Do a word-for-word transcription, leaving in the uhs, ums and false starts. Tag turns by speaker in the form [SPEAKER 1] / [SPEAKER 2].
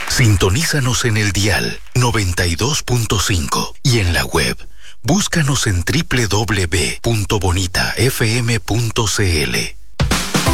[SPEAKER 1] Sintonízanos en el dial noventa y dos punto cinco y en la web. Búscanos en doble u doble u doble u punto bonita f m punto c l.